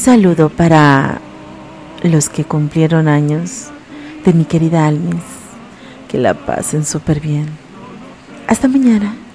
saludo para los que cumplieron años de mi querida Almis. Que la pasen súper bien. Hasta mañana.